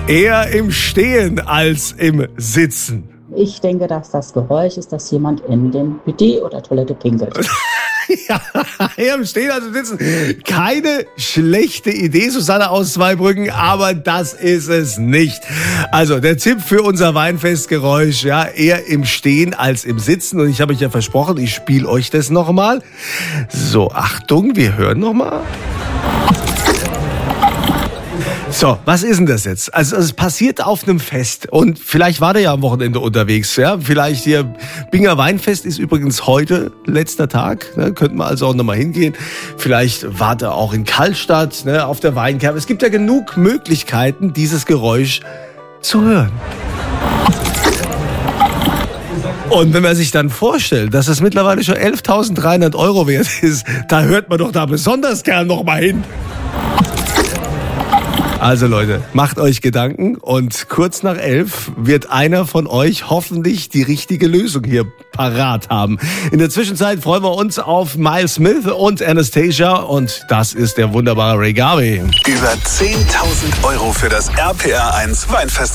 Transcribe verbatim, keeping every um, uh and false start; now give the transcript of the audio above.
Eher im Stehen als im Sitzen. Ich denke, dass das Geräusch ist, dass jemand in den Bidet oder Toilette pinkelt. Ja, eher im Stehen als im Sitzen. Keine schlechte Idee, Susanne aus Zweibrücken, aber das ist es nicht. Also der Tipp für unser Weinfestgeräusch, ja, eher im Stehen als im Sitzen. Und ich habe euch ja versprochen, ich spiele euch das nochmal. So, Achtung, wir hören nochmal. So, was ist denn das jetzt? Also es passiert auf einem Fest und vielleicht war der ja am Wochenende unterwegs, ja? Vielleicht hier, Binger Weinfest ist übrigens heute letzter Tag, ne? Könnten wir also auch nochmal hingehen. Vielleicht war der auch in Kallstadt, ne? Auf der Weinkerbe. Es gibt ja genug Möglichkeiten, dieses Geräusch zu hören. Und wenn man sich dann vorstellt, dass es mittlerweile schon elftausenddreihundert Euro wert ist, da hört man doch da besonders gern nochmal hin. Also Leute, macht euch Gedanken und kurz nach elf wird einer von euch hoffentlich die richtige Lösung hier parat haben. In der Zwischenzeit freuen wir uns auf Miles Smith und Anastasia und das ist der wunderbare Ray Garvey. Über zehntausend Euro für das R P R eins Weinfest.